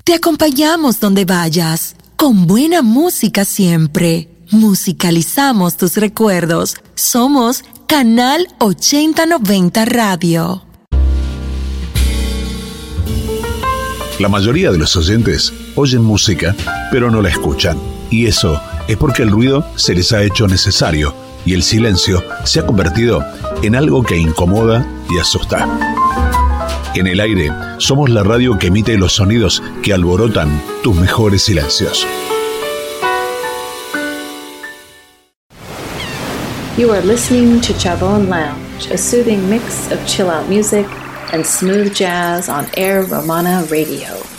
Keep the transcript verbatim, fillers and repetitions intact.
Te acompañamos donde vayas, con buena música siempre. Musicalizamos tus recuerdos. Somos Canal ochenta noventa Radio. La mayoría de los oyentes oyen música, pero no la escuchan. Y eso es porque el ruido se les ha hecho necesario y el silencio se ha convertido en algo que incomoda y asusta. En el aire, somos la radio que emite los sonidos que alborotan tus mejores silencios. You are listening to Chabón Lounge, a soothing mix of chill-out music and smooth jazz on Air Romana Radio.